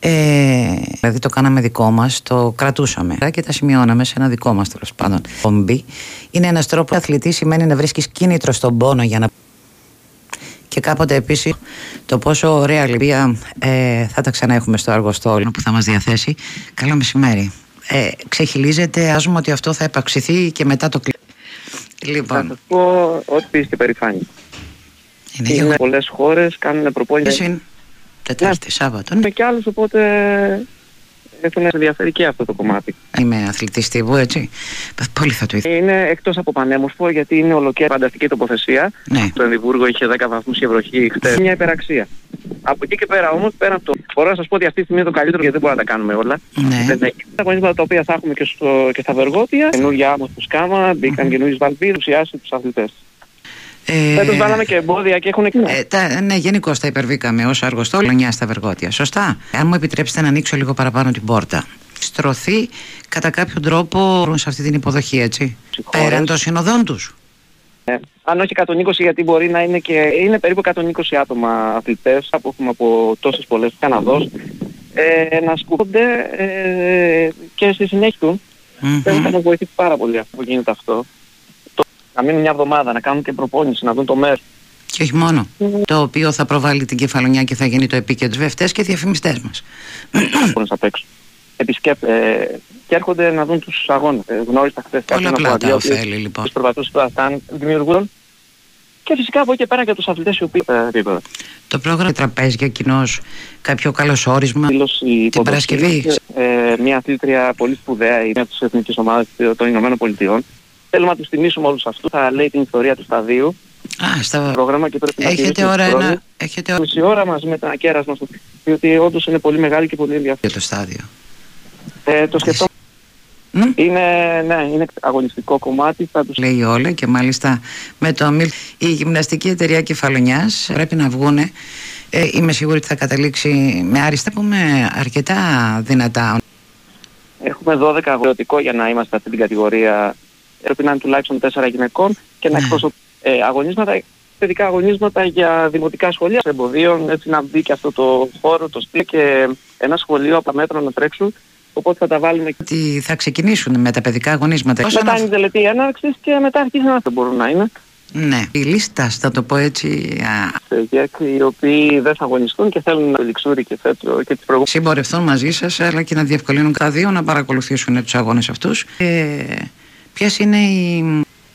Δηλαδή το κάναμε δικό μας, το κρατούσαμε και τα σημειώναμε σε ένα δικό μας τέλος πάντων κομπή. Είναι ένας τρόπος. Αθλητή σημαίνει να βρίσκεις κίνητρο στον πόνο για να. Και κάποτε επίσης το πόσο ωραία λυπία θα τα ξαναέχουμε στο αργοστόλιο που θα μας διαθέσει. Καλό μεσημέρι. Ξεχυλίζεται, άζουμε ότι αυτό θα επαξιθεί και μετά το Λοιπόν. Θα σας πω ότι είστε περηφάνοι. Είναι πολλές χώρες, κάνουν προπόνηση. Είναι Τετάρτη, Σάββατο. Με κι άλλους, οπότε έχουν ενδιαφέρει και αυτό το κομμάτι. Είμαι αθλητής τύπου, έτσι. Πολύ θα το ήθελα. Είναι εκτός από πανέμορφο, γιατί είναι ολοκαίρια φανταστική τοποθεσία. Ναι. Το Εδιμβούργο είχε 10 βαθμούς και βροχή χτες. Μια υπεραξία. Από εκεί και πέρα όμως, πέρα από το. Μπορώ να σας πω ότι αυτή τη στιγμή είναι το καλύτερο, γιατί δεν μπορούμε να τα κάνουμε όλα. Ναι. Δεν έχει. Τα αγωνίσματα τα οποία θα έχουμε και στα Βεργότια. Καινούργια άμμο του Σκάμα, μπήκαν καινούριες βαλβίδες, ουσιάσει τους αθλητές. Φέτος βάλαμε και εμπόδια και έχουν ναι, γενικώς τα υπερβήκαμε ως αργοστόλιο στα Βεργότια. Σωστά. Αν μου επιτρέψετε να ανοίξω λίγο παραπάνω την πόρτα. Στρωθεί κατά κάποιο τρόπο σε αυτή την υποδοχή, έτσι. Πέραν των συνοδών τους. Αν όχι 120, γιατί μπορεί να είναι και. Είναι περίπου 120 άτομα αθλητές που έχουμε από τόσες πολλές Καναδός. Να σκούφονται και στη συνέχεια του. Θέλω να μας βοηθήσει πάρα πολύ αυτό που γίνεται αυτό. Να μείνουν μια εβδομάδα, να κάνουν και προπόνηση, να δουν το μέρος. Και όχι μόνο. Το οποίο θα προβάλλει την Κεφαλονιά και θα γίνει το επίκεντρο βευτές και διαφημιστές μας. Απ' έξω. Και έρχονται να δουν τους αγώνες. Γνώριστα χθες πολλά πλάτα ωφέλη, λοιπόν. Τους προβατούς που θα δημιουργούν. Και φυσικά από εκεί και πέρα και τους αθλητές οι οποίοι επίπεδα. Το πρόγραμμα τραπέζια κοινώς, κάποιο καλωσόρισμα την Παρασκευή. Μια αθλήτρια πολύ σπουδαία, είναι από τις εθνικές ομάδες των Ηνωμένων Πολιτειών. Θέλουμε να τους τιμήσουμε όλους αυτούς. Θα λέει την ιστορία του σταδίου. Στα πρόγραμμα και πρέπει έχετε ώρα μισή ώρα μαζί με ένα κέρασμα, διότι όντως είναι πολύ μεγάλη και πολύ ενδιαφέρον. Για το στάδιο. Το σκεφτόμαστε. Είναι αγωνιστικό κομμάτι. Θα τους λέει όλα και μάλιστα με το ΑΜΙΛ. Η γυμναστική εταιρεία Κεφαλονιάς πρέπει να βγούνε. Είμαι σίγουρη ότι θα καταλήξει με άριστα, πούμε, αρκετά δυνατά. Έχουμε 12 αγωνιστικό για να είμαστε αυτή την κατηγορία. Πρέπει να είναι τουλάχιστον 4 γυναικών και να εκπροσωπούν αγωνίσματα, παιδικά αγωνίσματα για δημοτικά σχολεία εμποδίων, έτσι να μπει και αυτό το χώρο, το στυλ και ένα σχολείο από τα μέτρα να τρέξουν. Οπότε θα τα βάλουμε. Τι θα ξεκινήσουν με τα παιδικά αγωνίσματα. Μετά είναι η τελετή έναρξης και μετά αρχίζει να μπορούν να είναι. Ναι, η λίστα, θα το πω έτσι. Οι οποίοι δεν θα αγωνιστούν και θέλουν να λιξούρι και τέτοιο και τις προηγούμενες. Συμπορευτούν μαζί σας, αλλά και να διευκολύνουν τα δύο να παρακολουθήσουν τους αγώνες αυτούς. Ποιες είναι οι.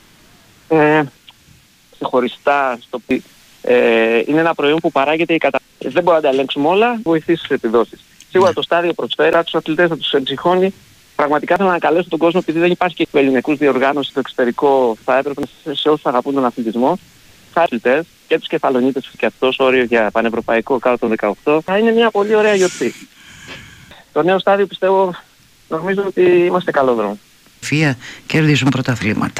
Ξεχωριστά στο είναι ένα προϊόν που παράγεται η κατάσταση. Δεν μπορούμε να τα ελέγξουμε όλα, βοηθήσει τις επιδόσεις. Σίγουρα το στάδιο προσφέρει, τους αθλητές θα τους εμψυχώνει. Πραγματικά θέλω να καλέσω τον κόσμο, επειδή δεν υπάρχει και ελληνικούς διοργάνωση στο εξωτερικό, θα έπρεπε σε όσους αγαπούν τον αθλητισμό, αθλητές και τους Κεφαλονίτες και αυτός όριο για πανευρωπαϊκό κάτω των 18, θα είναι μια πολύ ωραία γιορτή. Το νέο στάδιο πιστεύω, νομίζω ότι είμαστε καλό δρόμο. Κερδίζουν πρωταθλήματα.